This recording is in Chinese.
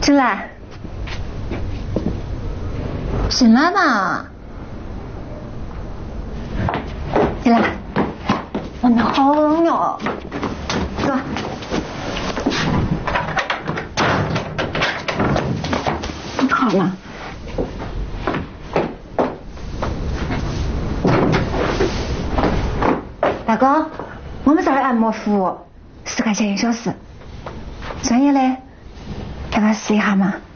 醒来，醒来嘛！起来，外面好冷哟。走。你看嘛。大哥，我们这儿的按摩服务10块钱1小时，专业的，要不要试一下嘛？